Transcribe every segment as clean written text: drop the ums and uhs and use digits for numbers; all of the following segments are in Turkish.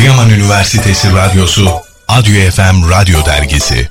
Adıyaman Üniversitesi Radyosu, Adyo FM Radyo Dergisi.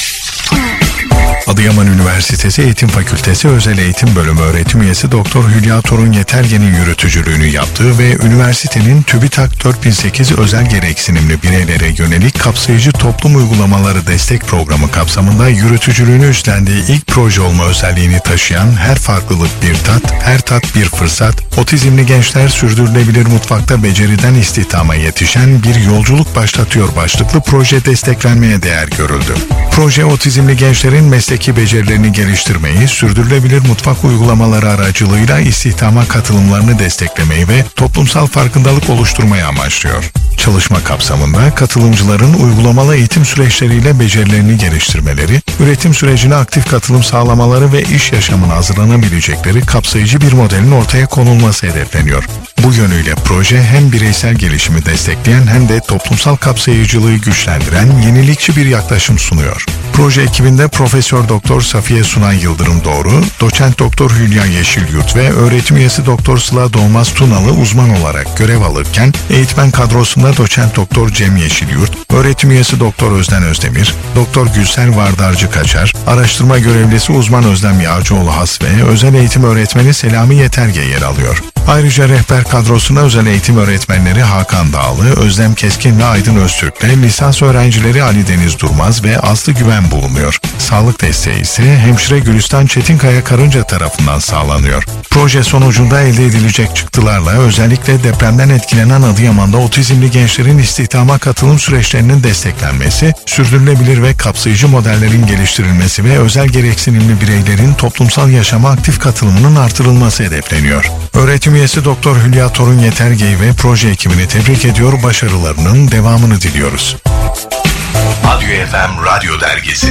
Adıyaman Üniversitesi Eğitim Fakültesi Özel Eğitim Bölümü öğretim üyesi Doktor Hülya Torun Yetergen'in yürütücülüğünü yaptığı ve üniversitenin TÜBİTAK 4008 özel gereksinimli bireylere yönelik kapsayıcı toplum uygulamaları destek programı kapsamında yürütücülüğünü üstlendiği ilk proje olma özelliğini taşıyan Her Farklılık Bir Tat, Her Tat Bir Fırsat, otizmli gençler sürdürülebilir mutfakta beceriden istihdama yetişen bir yolculuk başlatıyor başlıklı proje desteklenmeye değer görüldü. Proje otizmli gençlerin mesleki becerilerini geliştirmeyi, sürdürülebilir mutfak uygulamaları aracılığıyla istihdama katılımlarını desteklemeyi ve toplumsal farkındalık oluşturmayı amaçlıyor. Çalışma kapsamında katılımcıların uygulamalı eğitim süreçleriyle becerilerini geliştirmeleri, üretim sürecine aktif katılım sağlamaları ve iş yaşamına hazırlanabilecekleri kapsayıcı bir modelin ortaya konulması hedefleniyor. Bu yönüyle proje hem bireysel gelişimi destekleyen hem de toplumsal kapsayıcılığı güçlendiren yenilikçi bir yaklaşım sunuyor. Proje ekibinde Profesör Doktor Safiye Sunay Yıldırım Doğru, Doçent Doktor Hülya Yeşilyurt ve öğretim üyesi Doktor Sıla Doğmaz Tunalı uzman olarak görev alırken, eğitmen kadrosunda Doçent Doktor Cem Yeşilyurt, öğretim üyesi Doktor Özden Özdemir, Doktor Gülsel Vardarcı Kaçar, araştırma görevlisi uzman Özlem Yağcıoğlu Has ve özel eğitim öğretmeni Selami Yeterge yer alıyor. Ayrıca rehber kadrosuna özel eğitim öğretmenleri Hakan Dağlı, Özlem Keskin ve Aydın Öztürk'le lisans öğrencileri Ali Deniz Durmaz ve Aslı Güven bulunuyor. Sağlık desteği ise hemşire Gülistan Çetinkaya Karınca tarafından sağlanıyor. Proje sonucunda elde edilecek çıktılarla özellikle depremden etkilenen Adıyaman'da otizmli gençlerin istihdama katılım süreçlerinin desteklenmesi, sürdürülebilir ve kapsayıcı modellerin geliştirilmesi ve özel gereksinimli bireylerin toplumsal yaşama aktif katılımının artırılması hedefleniyor. Öğretim üyesi Doktor Hülya Torun Yeterge'yi ve proje ekibini tebrik ediyor, başarılarının devamını diliyoruz. Adyo FM Radyo Dergisi.